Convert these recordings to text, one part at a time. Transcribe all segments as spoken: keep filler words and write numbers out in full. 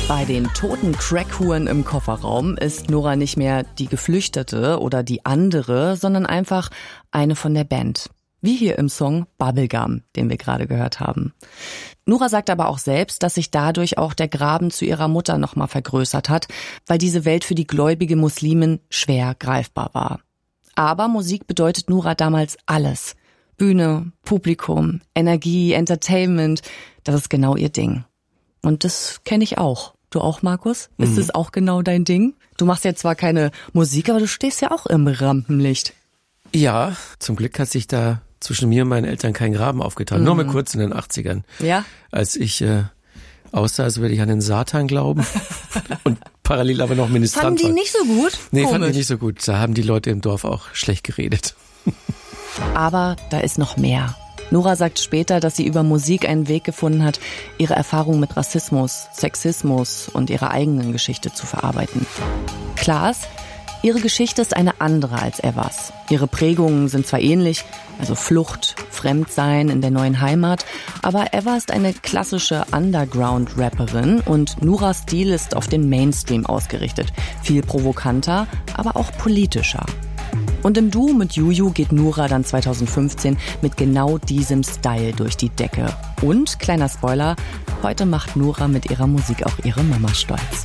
Bei den toten Crackhuren im Kofferraum ist Nora nicht mehr die Geflüchtete oder die andere, sondern einfach eine von der Band. Wie hier im Song Bubblegum, den wir gerade gehört haben. Nora sagt aber auch selbst, dass sich dadurch auch der Graben zu ihrer Mutter nochmal vergrößert hat, weil diese Welt für die gläubige Muslimin schwer greifbar war. Aber Musik bedeutet Nora damals alles. Bühne, Publikum, Energie, Entertainment, das ist genau ihr Ding. Und das kenne ich auch. Du auch, Markus? Mhm. Ist es auch genau dein Ding? Du machst ja zwar keine Musik, aber du stehst ja auch im Rampenlicht. Ja, zum Glück hat sich da zwischen mir und meinen Eltern kein Graben aufgetan. Mhm. Nur mal kurz in den achtzigern. Ja. Als ich äh, aussah, als würde ich an den Satan glauben und parallel aber noch Ministrant war. Fanden die nicht so gut? Nee, Komisch. fanden die nicht so gut. Da haben die Leute im Dorf auch schlecht geredet. Aber da ist noch mehr. Nora sagt später, dass sie über Musik einen Weg gefunden hat, ihre Erfahrungen mit Rassismus, Sexismus und ihrer eigenen Geschichte zu verarbeiten. Klar ist, ihre Geschichte ist eine andere als Evas. Ihre Prägungen sind zwar ähnlich, also Flucht, Fremdsein in der neuen Heimat, aber Eva ist eine klassische Underground-Rapperin und Noras Stil ist auf den Mainstream ausgerichtet. Viel provokanter, aber auch politischer. Und im Duo mit Juju geht Nora dann zweitausendfünfzehn mit genau diesem Style durch die Decke. Und, kleiner Spoiler, heute macht Nora mit ihrer Musik auch ihre Mama stolz.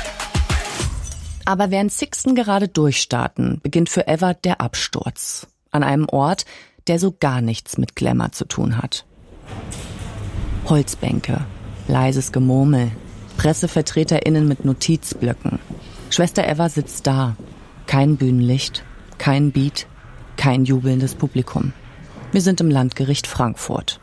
Aber während Sixten gerade durchstarten, beginnt für Eva der Absturz. An einem Ort, der so gar nichts mit Glamour zu tun hat. Holzbänke, leises Gemurmel, PressevertreterInnen mit Notizblöcken. Schwester Eva sitzt da. Kein Bühnenlicht, kein Beat, kein jubelndes Publikum. Wir sind im Landgericht Frankfurt.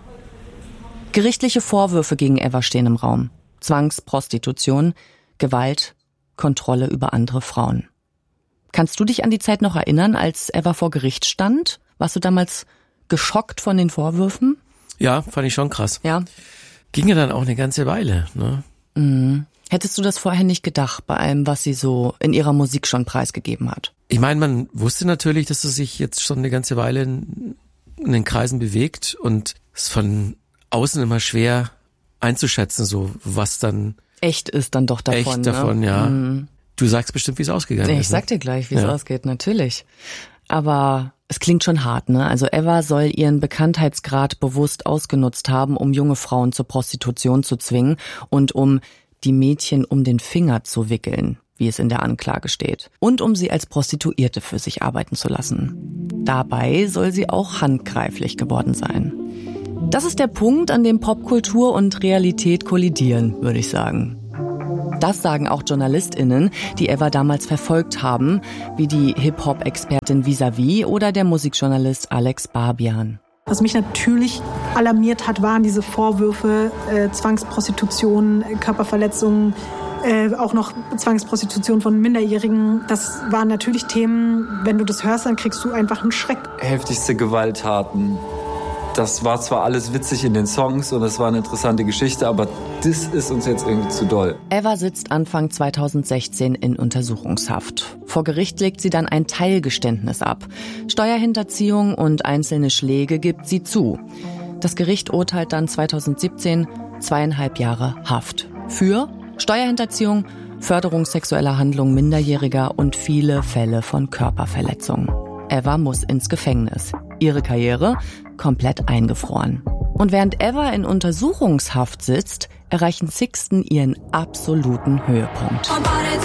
Gerichtliche Vorwürfe gegen Eva stehen im Raum. Zwangsprostitution, Gewalt, Kontrolle über andere Frauen. Kannst du dich an die Zeit noch erinnern, als Eva vor Gericht stand? Warst du damals geschockt von den Vorwürfen? Ja, fand ich schon krass. Ja. Ging ja dann auch eine ganze Weile, ne? Mhm. Hättest du das vorher nicht gedacht, bei allem, was sie so in ihrer Musik schon preisgegeben hat? Ich meine, man wusste natürlich, dass es sich jetzt schon eine ganze Weile in, in den Kreisen bewegt und es ist von außen immer schwer einzuschätzen, so was dann echt ist dann doch davon. Echt davon, ne? ja. Mhm. Du sagst bestimmt, wie es ausgegangen ich ist. Ich sag dir gleich, wie es ja. ausgeht, natürlich. Aber es klingt schon hart, ne? Also Eva soll ihren Bekanntheitsgrad bewusst ausgenutzt haben, um junge Frauen zur Prostitution zu zwingen und um die Mädchen um den Finger zu wickeln, wie es in der Anklage steht. Und um sie als Prostituierte für sich arbeiten zu lassen. Dabei soll sie auch handgreiflich geworden sein. Das ist der Punkt, an dem Popkultur und Realität kollidieren, würde ich sagen. Das sagen auch JournalistInnen, die Eva damals verfolgt haben, wie die Hip-Hop-Expertin Vis-a-vis oder der Musikjournalist Alex Barbian. Was mich natürlich alarmiert hat, waren diese Vorwürfe, äh, Zwangsprostitution, Körperverletzungen, äh, auch noch Zwangsprostitution von Minderjährigen. Das waren natürlich Themen, wenn du das hörst, dann kriegst du einfach einen Schreck. Heftigste Gewalttaten. Das war zwar alles witzig in den Songs und es war eine interessante Geschichte, aber das ist uns jetzt irgendwie zu doll. Eva sitzt Anfang zweitausendsechzehn in Untersuchungshaft. Vor Gericht legt sie dann ein Teilgeständnis ab. Steuerhinterziehung und einzelne Schläge gibt sie zu. Das Gericht urteilt dann zweitausendsiebzehn zweieinhalb Jahre Haft. Für Steuerhinterziehung, Förderung sexueller Handlungen Minderjähriger und viele Fälle von Körperverletzung. Eva muss ins Gefängnis. Ihre Karriere komplett eingefroren. Und während Eva in Untersuchungshaft sitzt, erreichen Sixten ihren absoluten Höhepunkt.